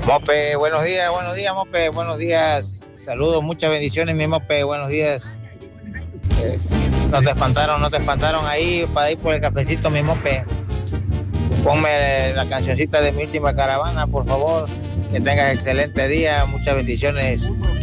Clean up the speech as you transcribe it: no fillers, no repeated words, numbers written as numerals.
Mope, buenos días, Mope, buenos días. Saludos, muchas bendiciones, mi Mope, buenos días. Eh, no te espantaron ahí para ir por el cafecito, mi Mope. Ponme la cancioncita de mi última caravana, por favor. Que tengas excelente día, muchas bendiciones.